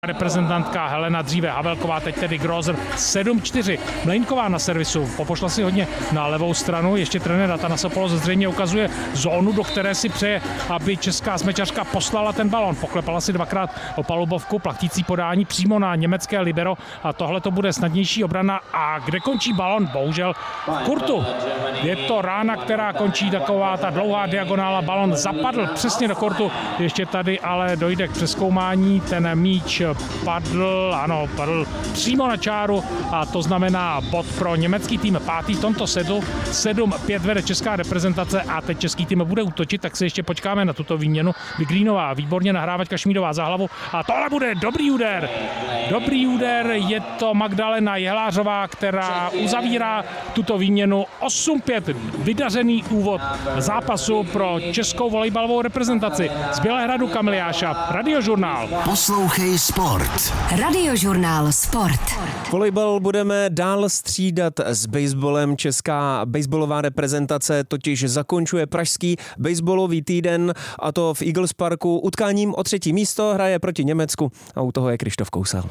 Reprezentantka Helena dříve Havelková, teď tedy Grozer 7-4. Mlejnková na servisu, popošla si hodně na levou stranu, ještě trenér Atanasopoulos zřejmě ukazuje zónu, do které si přeje, aby česká smečařka poslala ten balon. Poklepala si dvakrát o palubovku, plachtící podání přímo na německé libero a tohle to bude snadnější obrana. A kde končí balon? Bohužel v kurtu. Je to rána, která končí, taková ta dlouhá diagonála, balon zapadl přesně do kurtu, ještě tady ale dojde k přezkoumání, ten míč padl přímo na čáru a to znamená bod pro německý tým. Pátý v tomto setu, 7-5 vede česká reprezentace a teď český tým bude útočit, tak si ještě počkáme na tuto výměnu. Vigrínová, výborně nahrávačka Šmídová za hlavu a tohle bude dobrý úder. Dobrý úder, je to Magdalena Jehlářová, která uzavírá tuto výměnu. 8-5, vydařený úvod zápasu pro českou volejbalovou reprezentaci. Z Bělehradu Kamiliáša, Radiožurnál. Poslouchej Sport. Radiožurnál Sport. Volejbal budeme dál střídat s baseballem. Česká baseballová reprezentace totiž zakončuje pražský baseballový týden, a to v Eagles Parku utkáním o 3. místo, hraje proti Německu a u toho je Krištof Kousal.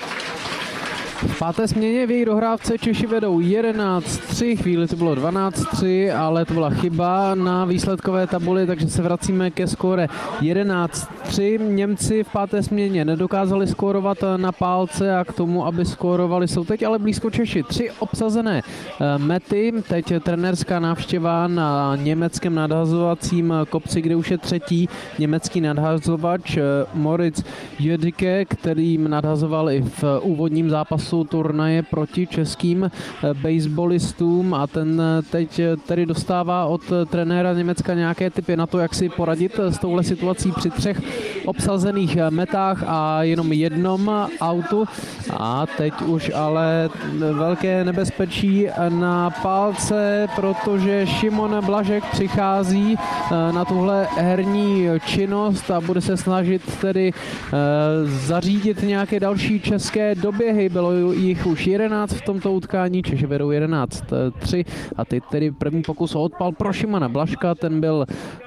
V páté směně v jejich dohrávce Češi vedou 11-3, chvíli to bylo 12-3, ale to byla chyba na výsledkové tabuli, takže se vracíme ke skóre 11-3. Němci v páté směně nedokázali skórovat na pálce a k tomu, aby skórovali, jsou teď ale blízko Češi. 3 obsazené mety, teď trenérská návštěva na německém nadhazovacím kopci, kde už je 3. německý nadhazovač Moritz Jödicke, kterým nadhazoval i v úvodním zápasu turnaje proti českým baseballistům a ten teď tedy dostává od trenéra Německa nějaké tipy na to, jak si poradit s touhle situací při 3 obsazených metách a jenom jednom autu. A teď už ale velké nebezpečí na pálce, protože Šimon Blažek přichází na tuhle herní činnost a bude se snažit tedy zařídit nějaké další české doběhy. Bylo jich už 11 v tomto utkání, Češi vedou 11-3 a teď tedy první pokus o odpal pro Šimona Blažka, ten byl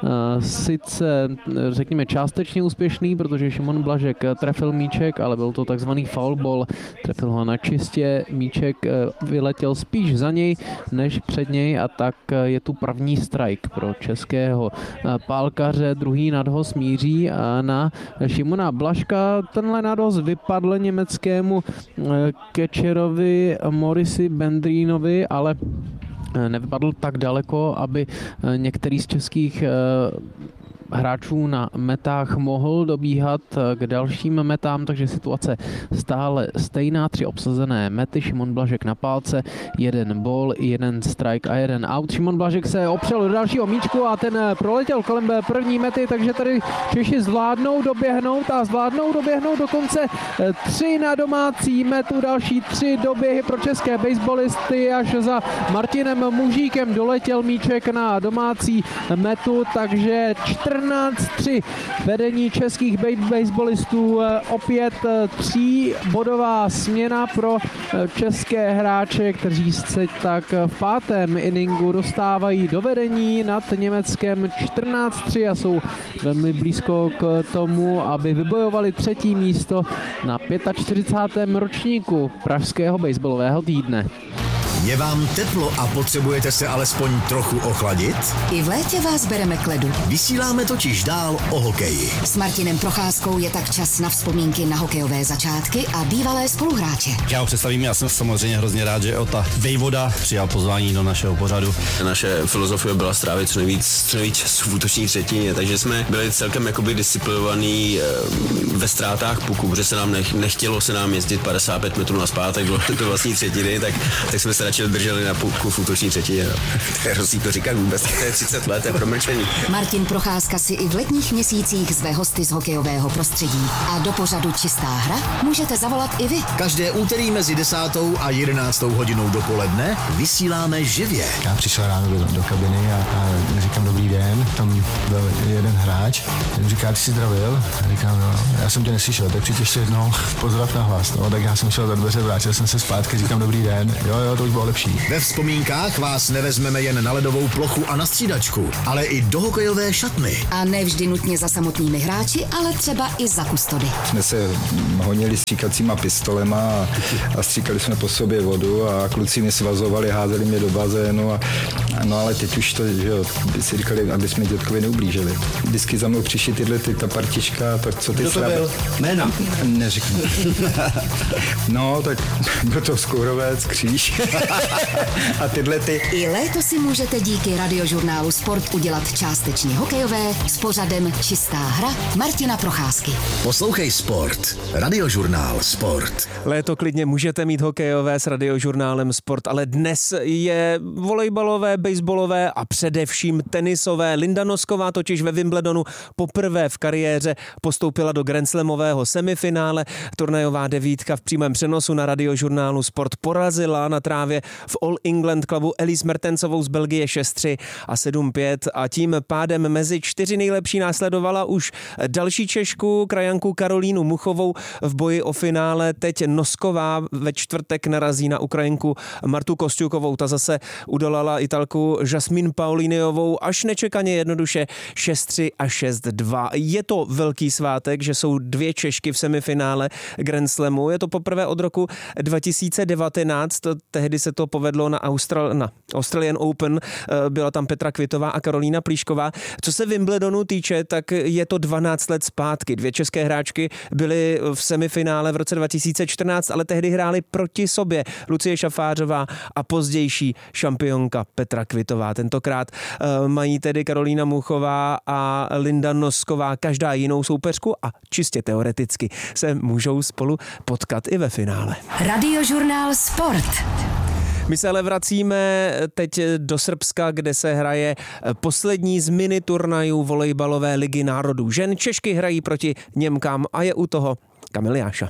sice řekněme částečně úspěšný, protože Šimon Blažek trefil míček, ale byl to takzvaný foul ball, trefil ho na čistě, míček vyletěl spíš za něj než před něj a tak je tu první strike pro českého pálkaře, druhý nadhoz míří na Šimona Blažka, tenhle nadhoz vypadl německému catcherovi Morisi Bendrínovi, ale nevypadl tak daleko, aby některý z českých hráčů na metách mohl dobíhat k dalším metám, takže situace stále stejná, 3 obsazené mety, Šimon Blažek na pálce, 1 ball, 1 strike a 1 out. Šimon Blažek se opřel do dalšího míčku a ten proletěl kolem první mety, takže tady Češi zvládnou doběhnout dokonce 3 na domácí metu, další 3 doběhy pro české baseballisty, až za Martinem Mužíkem doletěl míček na domácí metu, takže 14-3 vedení českých baseballistů, opět 3bodová směna pro české hráče, kteří se tak v 5. inningu dostávají do vedení nad Německem 14-3 a jsou velmi blízko k tomu, aby vybojovali 3. místo na 45. ročníku pražského baseballového týdne. Je vám teplo a potřebujete se alespoň trochu ochladit? I v létě vás bereme k ledu. Vysíláme totiž dál o hokeji. S Martinem Procházkou je tak čas na vzpomínky na hokejové začátky a bývalé spoluhráče. Já ho představím, já jsem samozřejmě hrozně rád, že Ota Vejvoda přijal pozvání do našeho pořadu. Naše filozofie byla strávit co nejvíc času v útoční třetině, takže jsme byli celkem jakoby disciplinovaní ve ztrátách puku, protože se nám nechtělo se nám jezdit 55 metrů nazpátek do vlastní třetiny, tak jsme se radši drželi na puku v útoční třetině. No. To je hrozný to říkat vůbec, to je 30 let, to je promlčení. Martin Procházka si i v letních měsících zve hosty z hokejového prostředí. A do pořadu Čistá hra můžete zavolat i vy. Každé úterý mezi 10. a 11. hodinou dopoledne vysíláme živě. Já přišel ráno do kabiny a říkám dobrý den, tam byl jeden hráč, ten říká, ty jsi zdravil? A říkám, no, já jsem tě neslyšel, tak přijď ještě jednou pozdrav na hlas. No, tak já jsem šel za dveře, vrátil jsem se zpátky, říkám dobrý den, jo, to už bylo lepší. Ve vzpomínkách vás nevezmeme jen na ledovou plochu a na střídačku, ale i do hokejové šatny. A ne vždy nutně za samotnými hráči, ale třeba i za kustody. Jsme se honili stříkacíma pistolema a stříkali jsme po sobě vodu a kluci mě svazovali, házeli mě do bazénu. No ale teď už to, že jo, by si říkali, aby jsme dětkovi neublížili. Vždycky za mnou přišli ta partička, tak co ty Kdo to byl? Jména? Neřeknu. No, tak byl to Skourovec, Kříž a tyhle ty. I léto si můžete díky radiožurnálu Sport udělat částečně hokejové s pořadem Čistá hra Martina Procházky. Poslouchej Sport. Radiožurnál Sport. Léto klidně můžete mít hokejové s radiožurnálem Sport, ale dnes je volejbalové, baseballové a především tenisové. Linda Nosková totiž ve Wimbledonu poprvé v kariéře postoupila do grandslamového semifinále. Turnajová devítka v přímém přenosu na radiožurnálu Sport porazila na trávě v All England Clubu Elise Mertensovou z Belgie 6-3 a 7-5 a tím pádem mezi 4 nejlepší následovala už další Češku, krajanku Karolínu Muchovou v boji o finále. Teď Nosková ve čtvrtek narazí na Ukrajinku Martu Kosťukovou. Ta zase udolala Italku Jasmine Pauliniovou až nečekaně jednoduše 6-3 a 6-2. Je to velký svátek, že jsou 2 Češky v semifinále Grand Slamu. Je to poprvé od roku 2019. Tehdy se to povedlo na Australian Open. Byla tam Petra Kvitová a Karolína Plíšková. Co se Wimbledonu týče, tak je to 12 let zpátky. 2 české hráčky byly v semifinále v roce 2014, ale tehdy hrály proti sobě Lucie Šafářová a pozdější šampionka Petra Kvitová. Tentokrát mají tedy Karolína Muchová a Linda Nosková každá jinou soupeřku a čistě teoreticky se můžou spolu potkat i ve finále. Radiožurnál Sport. My se ale vracíme teď do Srbska, kde se hraje poslední z mini turnajů volejbalové ligy národů žen. Češky hrají proti Němkám a je u toho Kamil Jáša.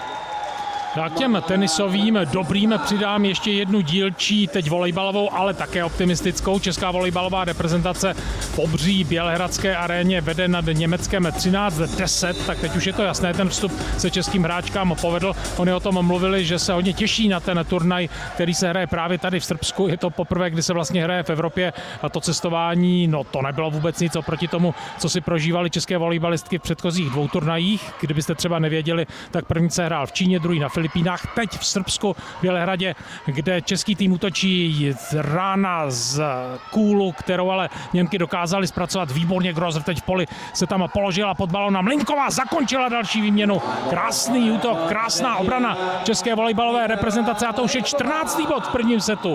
Já k těm tenisovým dobrým přidám ještě jednu dílčí, teď volejbalovou, ale také optimistickou. Česká volejbalová reprezentace v Obří Bělehradské aréně vede nad Německem 13-10, tak teď už je to jasné, ten vstup se českým hráčkám povedl. Oni o tom mluvili, že se hodně těší na ten turnaj, který se hraje právě tady v Srbsku. Je to poprvé, kdy se vlastně hraje v Evropě a to cestování, no to nebylo vůbec nic oproti tomu, co si prožívali české volejbalistky v předchozích 2 turnajích. Kdybyste třeba nevěděli, tak první se hrál v Číně, druhý na Filipínách, teď v Srbsku, v Bělehradě, kde český tým útočí rána z kůlu, kterou ale Němky dokázali zpracovat výborně. Grosser teď v poli se tam položila pod balón a Mlynková zakončila další výměnu. Krásný útok, krásná obrana české volejbalové reprezentace a to už je 14. bod v prvním setu.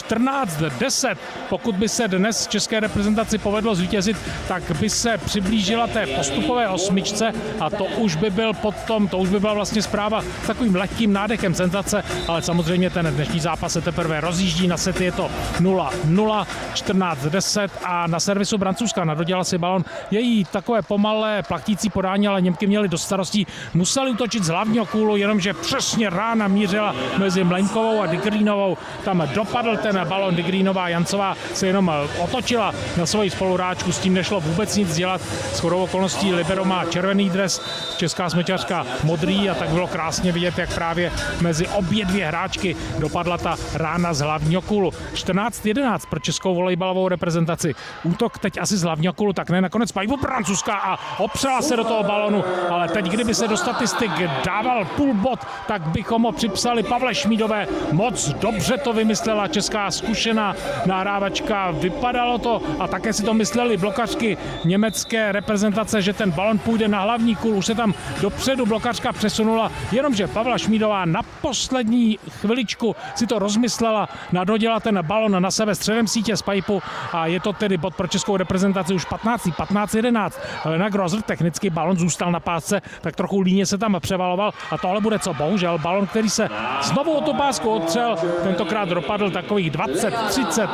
14-10. Pokud by se dnes české reprezentaci povedlo zvítězit, tak by se přiblížila té postupové 8 a to už by byl potom, to už by byla vlastně zpráva s takovým lehkým nádechem senzace, ale samozřejmě ten dnešní zápas se teprve rozjíždí, na sety je to 0-0, 14-10 a na servisu Brancůzka nadodělala si balon. Její takové pomalé plachtící podání, ale Němky měly dost starostí, museli útočit z hlavního kůlu, jenomže přesně rána mířila mezi Mlejnkovou a Digrínovou. Tam dopadl ten balon, Digrínová Jancová se jenom otočila na svoji spoluhráčku, s tím nešlo vůbec nic dělat. Shodou okolností libero má červený dres, česká smečařka modrý a tak bylo krásně vidět, jak právě mezi obě 2 hráčky dopadla ta rána z hlavního kůlu. 14-11 pro českou volejbalovou reprezentaci. Útok teď asi z hlavního kůlu, tak ne, nakonec pají Brancůzka a opřela se do toho balonu, ale teď, kdyby se do statistik dával půl bod, tak bychom ho připsali Pavle Šmídové. Moc dobře to vymyslela česká zkušená nahrávačka. Vypadalo to a také si to mysleli blokařky německé reprezentace, že ten balon půjde na hlavní kůl. Už se tam dopředu blokařka přesunula, jenomže Pavla Šmídová na poslední chviličku si to rozmyslela, nadhodila ten balon na sebe středem sítě z pajpu a je to tedy bod pro českou reprezentaci už 15-11. Helena Grosser, technicky balon zůstal na pásce, tak trochu líně se tam převaloval a tohle bude co? Bohužel balon, který se znovu o tu pásku otřel, tentokrát dopadl takových 20-30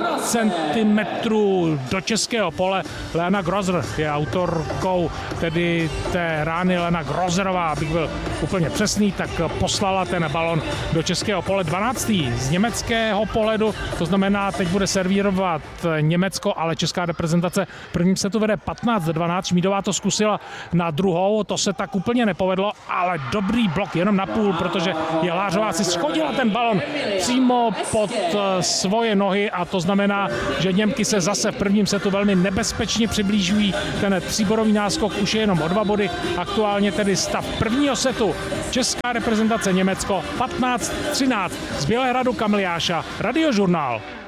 centimetrů do českého pole. Helena Grosser je autorkou tedy té rány, Helena Grosserová, abych byl úplně přesný, tak poslala ten balon do českého pole. 12. z německého pohledu, to znamená, teď bude servírovat Německo, ale česká reprezentace v prvním setu vede 15-12. Šmídová to zkusila na druhou, to se tak úplně nepovedlo, ale dobrý blok jenom na půl, protože Jehlářová si schodila ten balon přímo pod svoje nohy a to znamená, že Němky se zase v prvním setu velmi nebezpečně přiblížují. Ten tříbodový náskok už je jenom o 2 body. Aktuálně tedy stav prvního setu. Česká reprezentace Německo 15-13. Z Bělehradu Kamil Jáša, Radiožurnál.